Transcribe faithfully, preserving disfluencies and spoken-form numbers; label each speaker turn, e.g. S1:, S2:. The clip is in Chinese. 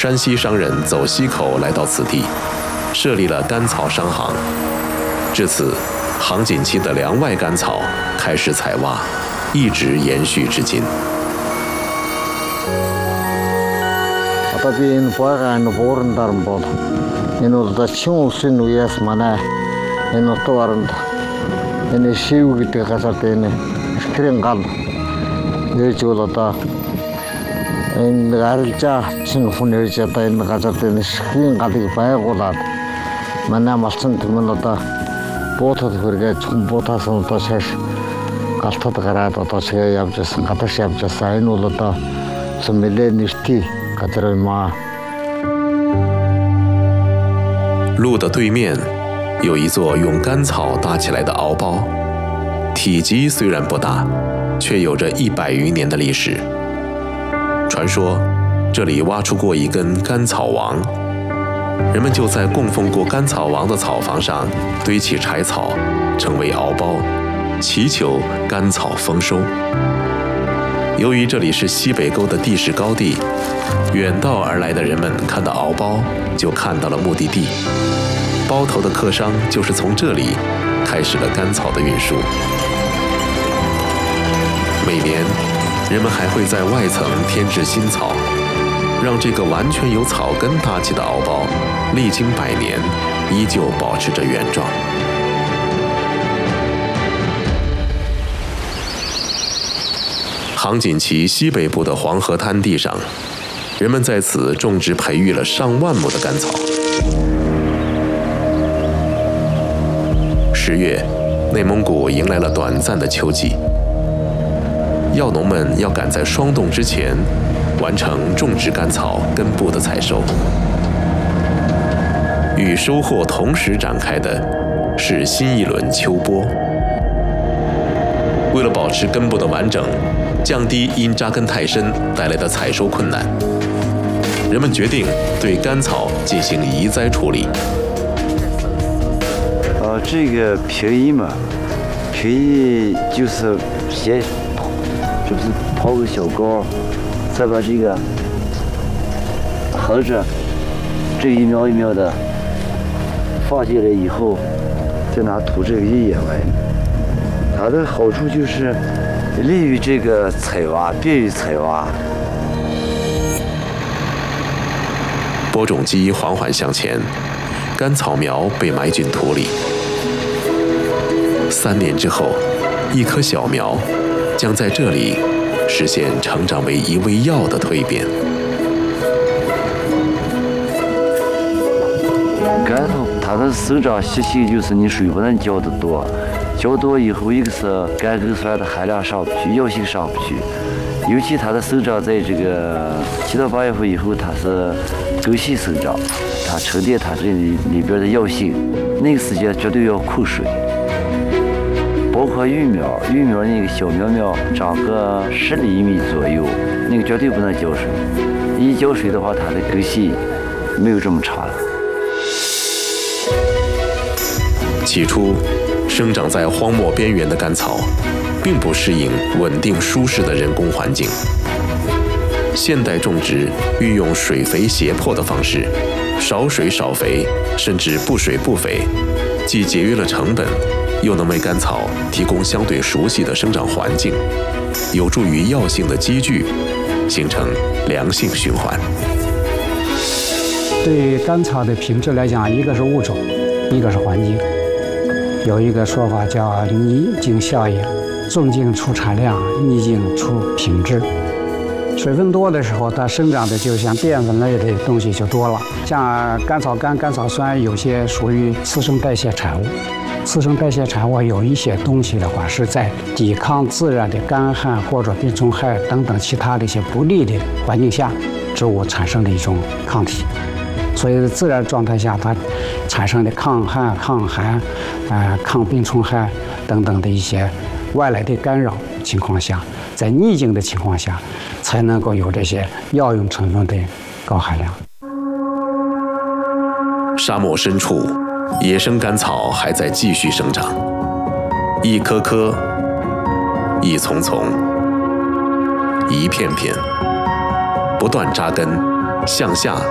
S1: 山西商人走西口来到此地，设立了甘草商行。至此，杭锦旗的梁外甘草开始采挖，一直延续至今。
S2: Tapi ini pakai ini boran dalam bot, ini udah cuma sinu yes mana, ini tuh orang, ini siu gitu kasar ini, kering kan, jadi jual ta, ini garca cing pun garca ta ini kasar ini kering kan di payah kolat, mana macam tu mana ta, bot tu berge cuma bot asal tu ses, kalta tu kerat atau saya yang jas, kata siap jas ini udah ta, sembilan nisti.
S1: 路的对面有一座用甘草搭起来的敖包，体积虽然不大，却有着一百余年的历史。传说这里挖出过一根甘草王，人们就在供奉过甘草王的草房上堆起柴草，成为敖包，祈求甘草丰收。由于这里是西北沟的地势高地，远道而来的人们看到敖包，就看到了目的地。包头的客商就是从这里开始了甘草的运输。每年，人们还会在外层添置新草，让这个完全由草根搭起的敖包，历经百年，依旧保持着原状。杭锦旗西北部的黄河滩地上，人们在此种植培育了上万亩的甘草。十月，内蒙古迎来了短暂的秋季，药农们要赶在霜冻之前完成种植甘草根部的采收。与收获同时展开的是新一轮秋播。为了保持根部的完整，降低因扎根太深带来的采收困难，人们决定对甘草进行移栽处理。
S3: 呃，这个平移嘛，平移就是先，这不是刨个小沟，再把这个横着这一苗一苗的放进来以后，再拿土这个一掩埋。它的好处就是利于这个采挖，便于采挖。
S1: 播种机缓缓向前，甘草苗被埋进土里。三年之后，一棵小苗将在这里实现成长为一味药的蜕变。
S3: 甘草它的生长习性就是你水不能浇得多。浇多以后，一个是甘根酸的含量上不去，药性上不去，尤其它的生长在这个七到八月份以后，它是根系生长，它沉淀它这里里边的药性，那个时间绝对要控水。包括育苗，育苗那个小苗苗长个十厘米左右，那个绝对不能浇水，一浇水的话，它的根系没有这么长了。
S1: 起初，生长在荒漠边缘的甘草，并不适应稳定舒适的人工环境。现代种植运用水肥胁迫的方式，少水少肥，甚至不水不肥，既节约了成本，又能为甘草提供相对熟悉的生长环境，有助于药性的积聚，形成良性循环。
S4: 对甘草的品质来讲，一个是物种，一个是环境。有一个说法叫逆境效应，纵境出产量，逆境出品质。水分多的时候，它生长的就像淀粉类的东西就多了，像甘草苷、甘草酸，有些属于次生代谢产物。次生代谢产物有一些东西的话，是在抵抗自然的干旱或者病虫害等等其他的一些不利的环境下，植物产生的一种抗体。所以自然状态下，它产生的抗旱、抗寒、呃、抗病虫害等等的一些外来的干扰情况下，在逆境的情况下，才能够有这些药用成分的高含量。
S1: 沙漠深处，野生甘草还在继续生长，一棵棵，一丛丛，一片片，不断扎根向下。